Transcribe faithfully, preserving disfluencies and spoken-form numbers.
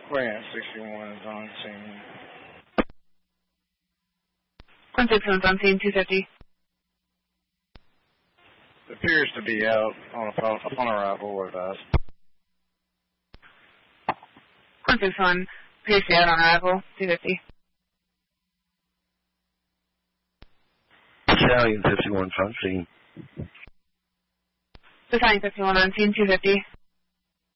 Grant sixty-one is on scene. One six one's on scene, two fifty. Appears to be out on a phone, upon arrival with us. One six one, appears to be out on arrival, two fifty. Battalion fifty-one on scene. Battalion fifty-one on scene, two fifty.